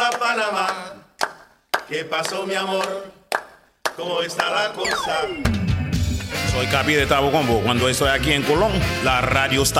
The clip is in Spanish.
a Panamá. ¿Qué pasó, mi amor? ¿Cómo está la cosa? Soy Capi de Tabo Combo. Cuando estoy aquí en Colón, la radio está